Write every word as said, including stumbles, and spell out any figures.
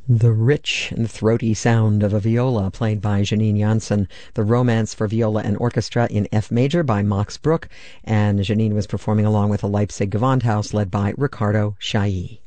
The rich and throaty sound of a viola played by Janine Jansen, the Romance for Viola and Orchestra in F major by Max Bruch, and Janine was performing along with the Leipzig Gewandhaus led by Riccardo Chailly.